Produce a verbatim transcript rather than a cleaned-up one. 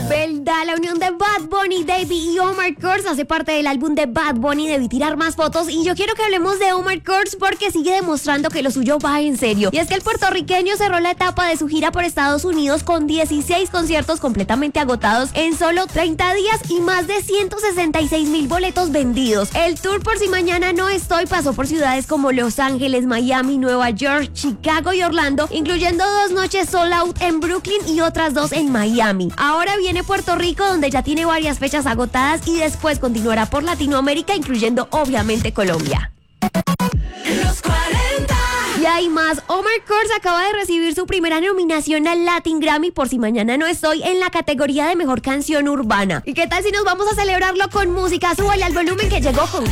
¿Verdad? La unión de Bad Bunny, Davey y Omar Kurz hace parte del álbum de Bad Bunny Debí Tirar Más Fotos, y yo quiero que hablemos de Omar Kurz porque sigue demostrando que lo suyo va en serio. Y es que el puertorriqueño cerró la etapa de su gira por Estados Unidos con dieciséis conciertos completamente agotados en solo treinta días y más de ciento sesenta y seis mil boletos vendidos. El tour Por Si Mañana No Estoy pasó por ciudades como Los Ángeles, Miami, Nueva York, Chicago y Orlando, incluyendo dos noches sold out en Brooklyn y otras dos en Miami. Ahora viene Puerto Rico, donde ya tiene varias fechas agotadas, y después continuará por Latinoamérica, incluyendo obviamente Colombia. Los cuarenta. Y hay más. Omar Kurz acaba de recibir su primera nominación al Latin Grammy Por Si Mañana No Estoy en la categoría de Mejor Canción Urbana. ¿Y qué tal si nos vamos a celebrarlo con música? Súbale al volumen que llegó con